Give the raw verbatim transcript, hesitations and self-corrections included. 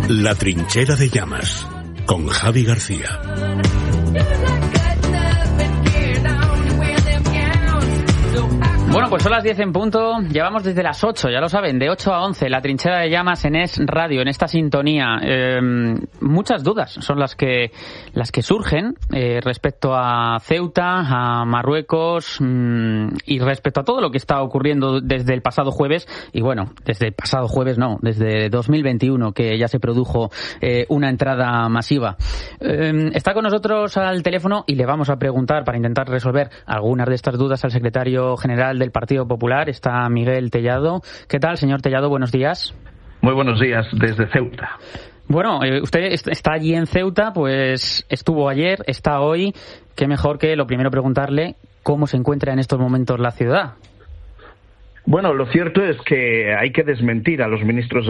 La Trinchera de Llamas, con Javi García. Bueno, pues son las diez en punto, llevamos desde las ocho, ya lo saben, de ocho a once, La Trinchera de Llamas en Es Radio, en esta sintonía. Eh, muchas dudas son las que las que surgen eh, respecto a Ceuta, a Marruecos mmm, y respecto a todo lo que está ocurriendo desde el pasado jueves, y bueno, desde el pasado jueves no, desde dos mil veintiuno, que ya se produjo eh, una entrada masiva. Eh, está con nosotros al teléfono y le vamos a preguntar, para intentar resolver algunas de estas dudas, al secretario general del Partido Popular, está Miguel Tellado. ¿Qué tal, señor Tellado? Buenos días. Muy buenos días desde Ceuta. Bueno, eh, usted está allí en Ceuta, pues estuvo ayer, está hoy. Qué mejor que lo primero preguntarle cómo se encuentra en estos momentos la ciudad. Bueno, lo cierto es que hay que desmentir a los ministros